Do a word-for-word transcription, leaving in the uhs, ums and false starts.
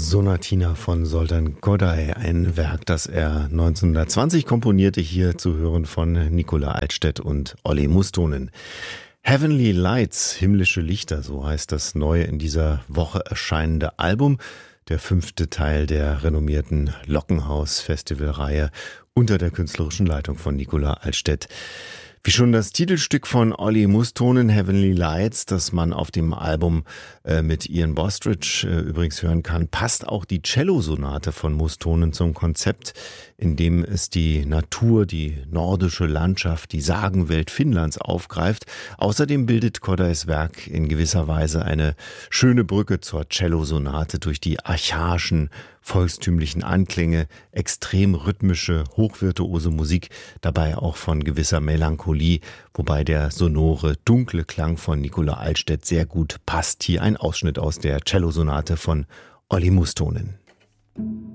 Sonatina von Zoltán Kodály, ein Werk, das er neunzehnhundertzwanzig komponierte, hier zu hören von Nicola Altstädt und Olli Mustonen. Heavenly Lights, himmlische Lichter, so heißt das neue in dieser Woche erscheinende Album, der fünfte Teil der renommierten Lockenhaus-Festivalreihe unter der künstlerischen Leitung von Nicola Altstädt. Wie schon das Titelstück von Olli Mustonen, Heavenly Lights, das man auf dem Album äh, mit Ian Bostridge äh, übrigens hören kann, passt auch die Cello-Sonate von Mustonen zum Konzept, in dem es die Natur, die nordische Landschaft, die Sagenwelt Finnlands aufgreift. Außerdem bildet Kodály's Werk in gewisser Weise eine schöne Brücke zur Cello-Sonate durch die archaischen, volkstümlichen Anklänge, extrem rhythmische, hochvirtuose Musik, dabei auch von gewisser Melancholie, wobei der sonore, dunkle Klang von Nicola Altstädt sehr gut passt. Hier ein Ausschnitt aus der Cellosonate von Olli Mustonen.